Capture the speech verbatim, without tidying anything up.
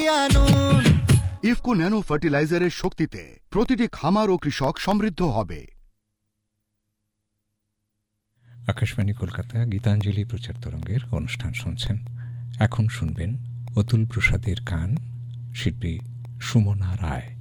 আনুন। ইফকো ন্যানো ফার্টিলাইজারের শক্তিতে প্রতিটি খামার ও কৃষক সমৃদ্ধ হবে। আকাশবাণী কলকাতা গীতাঞ্জলি প্রচার তরঙ্গের অনুষ্ঠান শুনছেন। এখন শুনবেন অতুল প্রসাদের গান, শিল্পী সুমনা রায়।